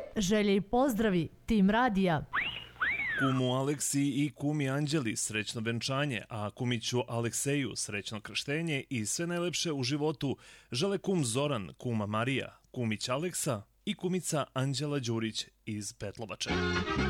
Želje i pozdravi, tim radija. Kumu Aleksi i kumi Anđeli srećno venčanje, a kumiću Alekseju srećno krštenje i sve najlepše u životu žele kum Zoran, kuma Marija, kumić Aleksa i kumica Anđela Đurić iz Petlovače.